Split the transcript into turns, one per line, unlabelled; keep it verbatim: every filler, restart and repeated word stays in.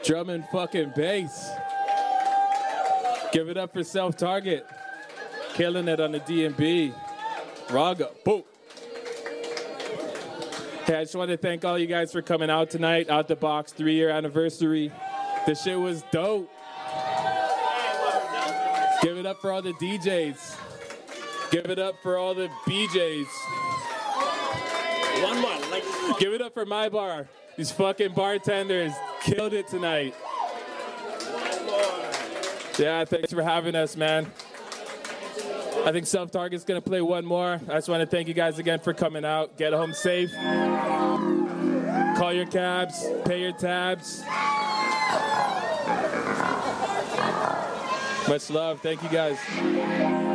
Drum and fucking bass. Give it up for Self Target. Killing it on the D and B. Raga. Boom. Hey, I just want to thank all you guys for coming out tonight. Out the Box three-year anniversary. This shit was dope. Give it up for all the D Js. Give it up for all the B Js.
One more. Like,
Give it up for my bar. These fucking bartenders killed it tonight. Yeah, thanks for having us, man. I think Self Target's gonna play one more. I just want to thank you guys again for coming out. Get home safe. Call your cabs. Pay your tabs. Much love. Thank you guys.